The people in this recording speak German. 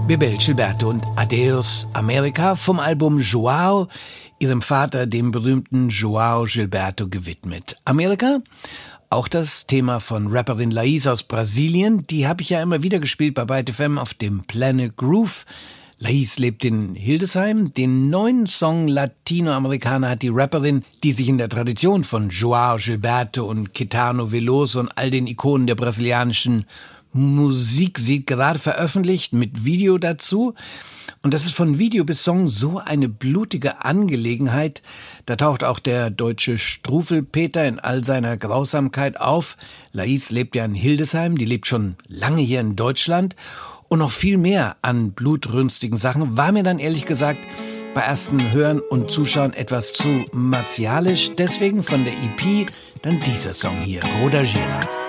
Bebel Gilberto und Adeus America vom Album João, ihrem Vater, dem berühmten João Gilberto, gewidmet. America, auch das Thema von Rapperin Laís aus Brasilien, die habe ich ja immer wieder gespielt bei Byte FM auf dem Planet Groove. Laís lebt in Hildesheim. Den neuen Song Latinoamerikaner hat die Rapperin, die sich in der Tradition von João Gilberto und Caetano Veloso und all den Ikonen der brasilianischen Musik sieht, gerade veröffentlicht mit Video dazu. Und das ist von Video bis Song so eine blutige Angelegenheit. Da taucht auch der deutsche Struwwelpeter in all seiner Grausamkeit auf. Laís lebt ja in Hildesheim, die lebt schon lange hier in Deutschland. Und noch viel mehr an blutrünstigen Sachen war mir dann ehrlich gesagt bei ersten Hören und Zuschauen etwas zu martialisch. Deswegen von der EP dann dieser Song hier, Roda Gira.